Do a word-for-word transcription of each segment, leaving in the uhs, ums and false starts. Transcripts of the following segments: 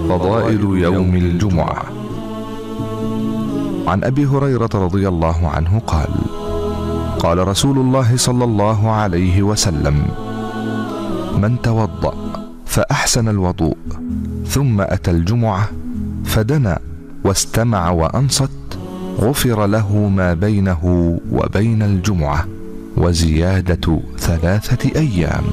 فضائل يوم الجمعة. عن أبي هريرة رضي الله عنه قال: قال رسول الله صلى الله عليه وسلم: من توضأ فأحسن الوضوء ثم أتى الجمعة فدنا واستمع وأنصت غفر له ما بينه وبين الجمعة وزيادة ثلاثة أيام.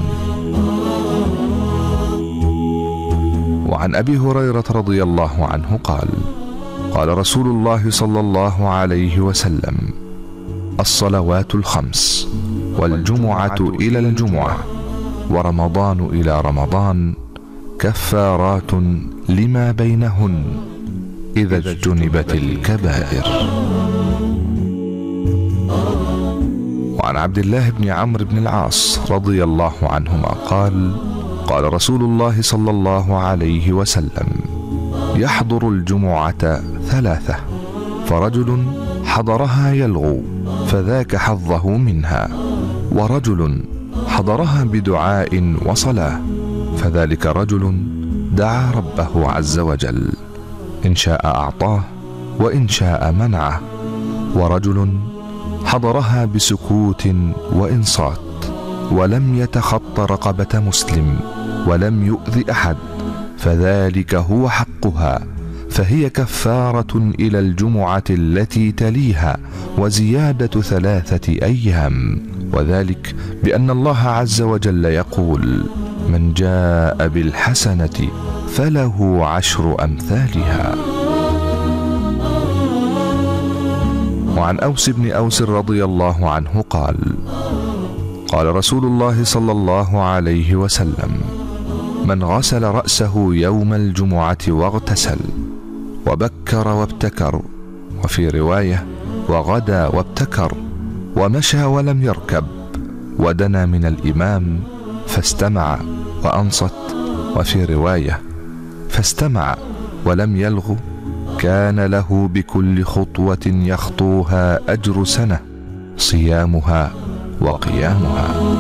وعن أبي هريرة رضي الله عنه قال: قال رسول الله صلى الله عليه وسلم: الصلوات الخمس والجمعة إلى الجمعة ورمضان إلى رمضان كفارات لما بينهن إذا اجتنبت الكبائر. وعن عبد الله بن عمرو بن العاص رضي الله عنهما قال: قال رسول الله صلى الله عليه وسلم: يحضر الجمعة ثلاثة، فرجل حضرها يلغو فذاك حظه منها، ورجل حضرها بدعاء وصلاة فذلك رجل دعا ربه عز وجل، إن شاء أعطاه وإن شاء منعه، ورجل حضرها بسكوت وإنصات ولم يتخط رقبة مسلم ولم يؤذ أحد فذلك هو حقها، فهي كفارة إلى الجمعة التي تليها وزيادة ثلاثة أيام، وذلك بأن الله عز وجل يقول: من جاء بالحسنة فله عشر أمثالها. وعن أوس بن أوس رضي الله عنه قال: قال رسول الله صلى الله عليه وسلم: من غسل رأسه يوم الجمعة واغتسل وبكر وابتكر، وفي رواية وغدا وابتكر، ومشى ولم يركب، ودنا من الإمام فاستمع وأنصت، وفي رواية فاستمع ولم يلغ، كان له بكل خطوة يخطوها أجر سنة صيامها وقيامها.